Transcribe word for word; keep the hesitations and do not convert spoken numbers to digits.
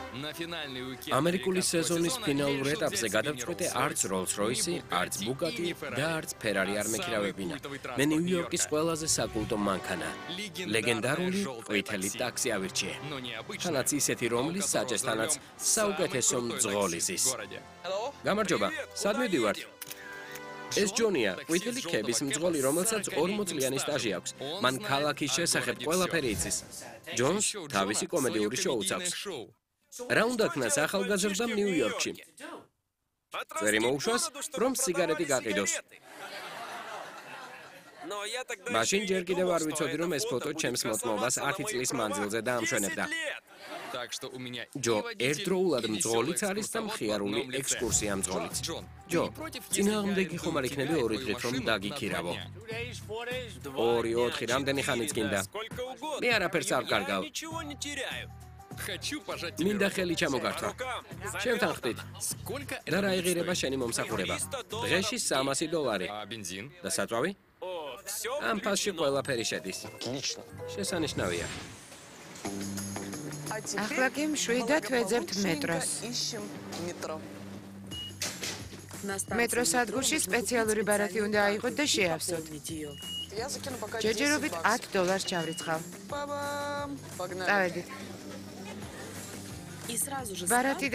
ამერიკული სეზონის ფინალურ ეტაპზე გადავწყვეტე არც Rolls-Royce, არც Bugatti და არც Ferrari არ მექირავებინა. მე ნიუ-იორკის ყველაზე საკულტო მანქანა, ლეგენდარული ყვითელი ტაქსი ავირჩიე. თანაც ისეთი, რომლის საჭესთანაც საუკეთესო მძღოლი ზის. გამარჯობა, სად მივდივართ? ეს ჯონია, ყვითელი ქების მძღოლი, რომელსაც ორმოწლიანი სტაჟი აქვს. მან ქალაქის შესახებ ყველაფერი იცის. ჯონს თავისი კომედიური შოუც აქვს. რა უნდა ქნას ახალგაზრდამ ნიუ-იორკში? წვერი მოუშვას, რომ სიგარეტი გაყიდოს. მაშინ ჯერ კიდევ არ ვიცოდი, რომ ეს ფოტო ჩემს მოწმობას ათი წლის მანძილზე დაამშვენებდა. ჯო, ერთდროულად მძღოლიც არის და მხიარული ექსკურსია მძღოლიც. ჯო, წინააღმდეგი ხომ არ იქნები ორი დღით რომ დაგიქირავო? ორი, ოთხი, რამდენი ხანიც გინდა? მე არაფერს არ ვკარგავ. მინდა ხელი ჩამოგართვა. შევთანხმდით. რა რაიღირება შენი მომსახურება? დღეში სამასი დოლარი. და საწვავი? ამ ფასში ყველაფერი შედის. შესანიშნავია. ახლა კი მშვიდად ვეძებთ მეტროს. მეტროს სადგურში სპეციალური ბარათი უნდა აიღოთ და შეავსოთ. ჯერჯერობით ათ დოლარს ჩავრიცხავ. წავედით. ბარათი